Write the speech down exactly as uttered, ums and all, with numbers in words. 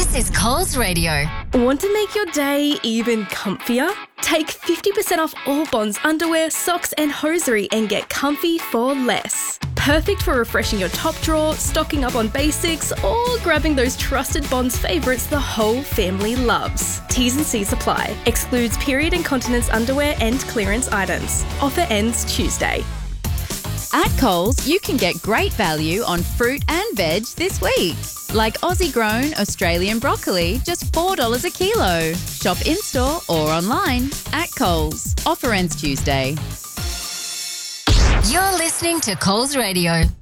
This is Coles Radio. Want to make your day even comfier? Take fifty percent off all Bonds underwear, socks and hosiery and get comfy for less. Perfect for refreshing your top drawer, stocking up on basics, or grabbing those trusted Bonds favourites the whole family loves. T's and C's apply. Excludes period incontinence underwear and clearance items. Offer ends Tuesday. At Coles, you can get great value on fruit and veg this week. Like Aussie-grown Australian broccoli, just four dollars a kilo. Shop in-store or online at Coles. Offer ends Tuesday. You're listening to Coles Radio.